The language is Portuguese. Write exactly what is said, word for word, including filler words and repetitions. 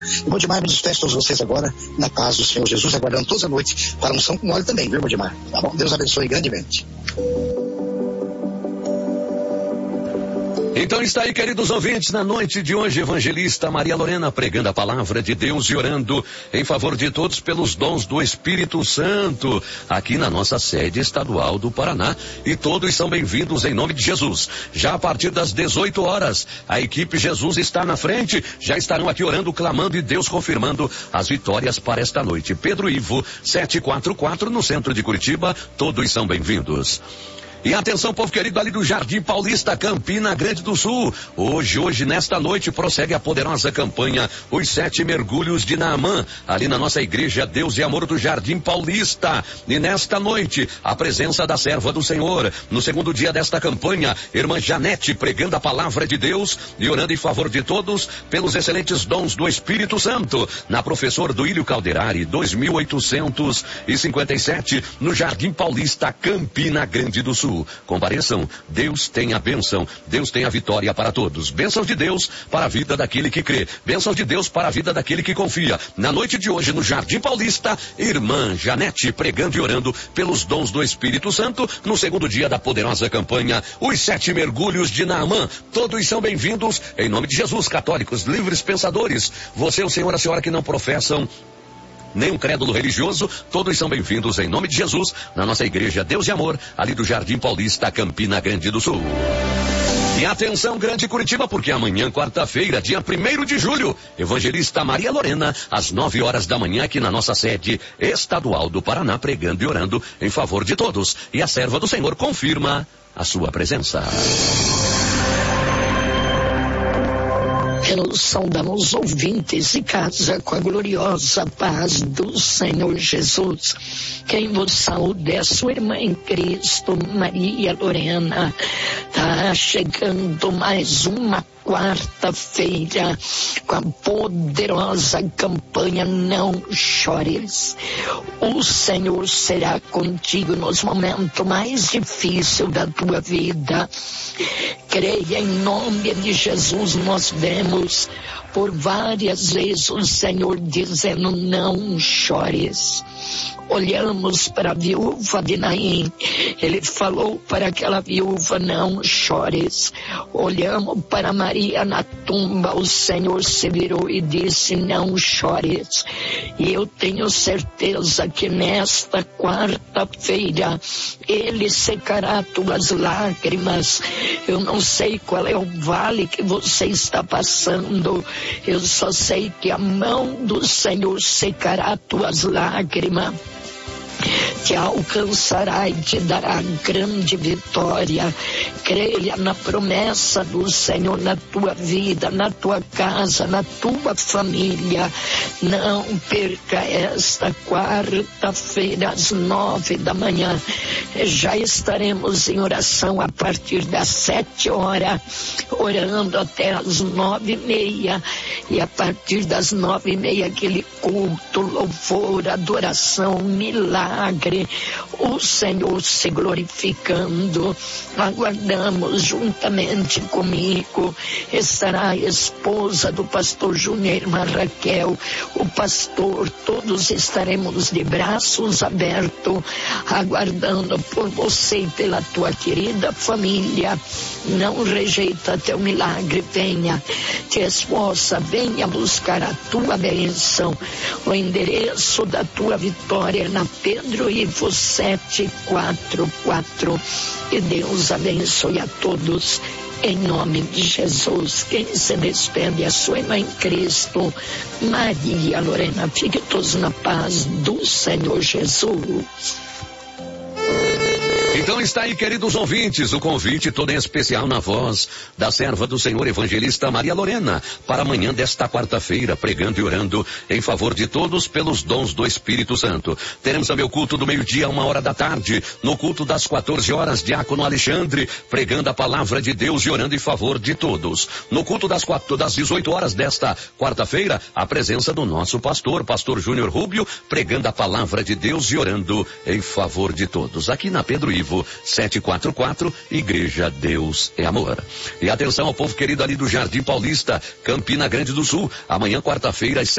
Irmão Dimar, me despeço todos vocês agora, na paz do Senhor Jesus, aguardando toda a noite para a unção com óleo também, viu, irmão Dimar? Tá bom? Deus abençoe grandemente. Então está aí, queridos ouvintes, na noite de hoje, evangelista Maria Lorena pregando a palavra de Deus e orando em favor de todos pelos dons do Espírito Santo, aqui na nossa sede estadual do Paraná, e todos são bem-vindos em nome de Jesus. Já a partir das dezoito horas, a equipe Jesus está na frente, já estarão aqui orando, clamando e Deus confirmando as vitórias para esta noite. Pedro Ivo, setecentos e quarenta e quatro, no centro de Curitiba, todos são bem-vindos. E atenção, povo querido, ali do Jardim Paulista, Campina Grande do Sul. Hoje, hoje, nesta noite, prossegue a poderosa campanha Os Sete Mergulhos de Naamã, ali na nossa igreja Deus e Amor do Jardim Paulista. E nesta noite, a presença da serva do Senhor. No segundo dia desta campanha, irmã Janete pregando a palavra de Deus e orando em favor de todos pelos excelentes dons do Espírito Santo. Na Professor Duílio Calderari, dois mil oitocentos e cinquenta e sete, no Jardim Paulista, Campina Grande do Sul. Compareçam, Deus tem a bênção, Deus tem a vitória para todos. Bênção de Deus para a vida daquele que crê, bênção de Deus para a vida daquele que confia. Na noite de hoje, no Jardim Paulista, irmã Janete pregando e orando pelos dons do Espírito Santo, no segundo dia da poderosa campanha Os Sete Mergulhos de Naamã. Todos são bem-vindos em nome de Jesus. Católicos, livres pensadores, você, o senhor, a senhora que não professam nenhum crédulo religioso, todos são bem-vindos em nome de Jesus, na nossa igreja Deus e Amor, ali do Jardim Paulista, Campina Grande do Sul. E atenção, Grande Curitiba, porque amanhã, quarta-feira, dia primeiro de julho, evangelista Maria Lorena, às nove horas da manhã, aqui na nossa sede estadual do Paraná, pregando e orando em favor de todos. E a serva do Senhor confirma a sua presença. Saudamos ouvintes e casa com a gloriosa paz do Senhor Jesus. Quem vos saúde é a sua irmã em Cristo, Maria Lorena. Tá chegando mais uma quarta-feira com a poderosa campanha Não Chores. O Senhor será contigo nos momentos mais difíceis da tua vida. Creia em nome de Jesus. Nós vemos por várias vezes o Senhor dizendo: não chores. Olhamos para a viúva de Naim, ele falou para aquela viúva: não chores. Olhamos para Maria na tumba, o Senhor se virou e disse: não chores. E eu tenho certeza que nesta quarta-feira ele secará tuas lágrimas. Eu não sei qual é o vale que você está passando, eu só sei que a mão do Senhor secará tuas lágrimas, te alcançará e te dará grande vitória. Creia na promessa do Senhor na tua vida, na tua casa, na tua família. Não perca esta quarta-feira às nove da manhã. Já estaremos em oração a partir das sete horas, orando até às nove e meia. E a partir das nove e meia, aquele culto, louvor, adoração, milagre, o Senhor se glorificando. Aguardamos juntamente comigo, estará a esposa do pastor Júnior, irmã Raquel, o pastor, todos estaremos de braços abertos, aguardando por você e pela tua querida família. Não rejeita teu milagre, venha, te esforça, venha buscar a tua bênção. O endereço da tua vitória é na Pedro Ivo sete quatro quatro. E Deus abençoe a todos em nome de Jesus. Quem se despede é a sua irmã em Cristo, Maria Lorena. Fique todos na paz do Senhor Jesus. Então está aí, queridos ouvintes, o convite todo em especial na voz da serva do Senhor, evangelista Maria Lorena, para amanhã desta quarta-feira, pregando e orando em favor de todos pelos dons do Espírito Santo. Teremos também o culto do meio-dia, uma hora da tarde. No culto das quatorze horas, diácono Alexandre, pregando a palavra de Deus e orando em favor de todos. No culto das quatro, das dezoito horas desta quarta-feira, a presença do nosso pastor, pastor Júnior Rubio, pregando a palavra de Deus e orando em favor de todos. Aqui na Pedro Ivo setecentos e quarenta e quatro, Igreja Deus é Amor. E atenção ao povo querido ali do Jardim Paulista, Campina Grande do Sul, amanhã quarta-feira às